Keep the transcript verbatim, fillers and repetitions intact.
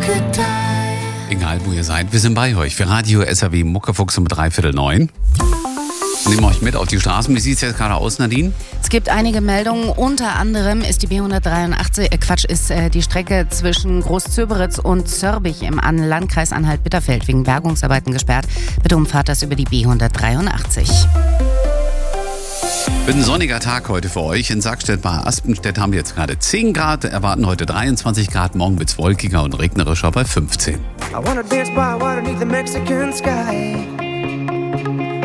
Egal, wo ihr seid, wir sind bei euch. Für Radio S R W Muckefuchs um dreiviertel neun. Nehmen wir euch mit auf die Straßen. Wie sieht es jetzt gerade aus, Nadine? Es gibt einige Meldungen. Unter anderem ist die B hundertdreiundachtzig, äh Quatsch, ist äh, die Strecke zwischen Großzöberitz und Zörbich im An- Landkreis Anhalt-Bitterfeld wegen Bergungsarbeiten gesperrt. Bitte umfahrt das über die B hundertdreiundachtzig. Wird ein sonniger Tag heute für euch. In Sackstedt bei Aspenstedt haben wir jetzt gerade zehn Grad, erwarten heute dreiundzwanzig Grad, morgen wird es wolkiger und regnerischer bei fünfzehn. I wanna dance by water beneath the Mexican sky.